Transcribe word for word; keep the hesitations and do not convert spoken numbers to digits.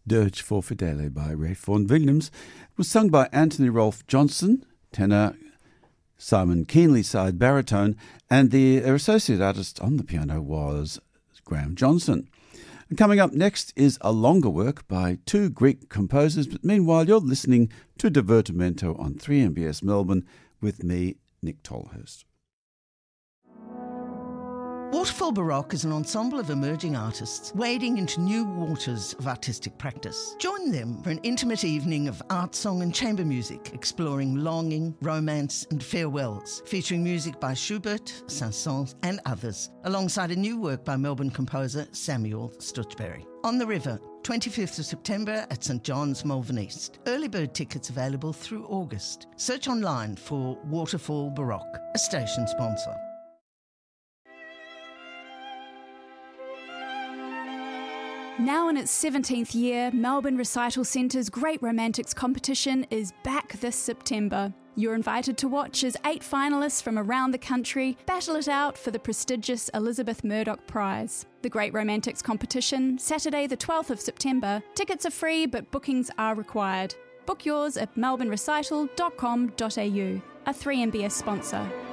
Dirge for Fidele by Ralph Vaughan Williams. It was sung by Anthony Rolfe Johnson, tenor, Simon Keenley side baritone, and the, their associate artist on the piano was Graham Johnson. And coming up next is a longer work by two Greek composers, but meanwhile you're listening to Divertimento on three M B S Melbourne with me, Nick Tolhurst. Waterfall Baroque is an ensemble of emerging artists wading into new waters of artistic practice. Join them for an intimate evening of art song and chamber music, exploring longing, romance and farewells, featuring music by Schubert, Saint-Saëns and others, alongside a new work by Melbourne composer Samuel Stutchbury. On the River, twenty-fifth of September at St John's, Malvern East. Early bird tickets available through August. Search online for Waterfall Baroque, a station sponsor. Now in its seventeenth year, Melbourne Recital Centre's Great Romantics competition is back this September. You're invited to watch as eight finalists from around the country battle it out for the prestigious Elizabeth Murdoch Prize. The Great Romantics competition, Saturday the twelfth of September. Tickets are free, but bookings are required. Book yours at melbourne recital dot com dot a u, a three M B S sponsor.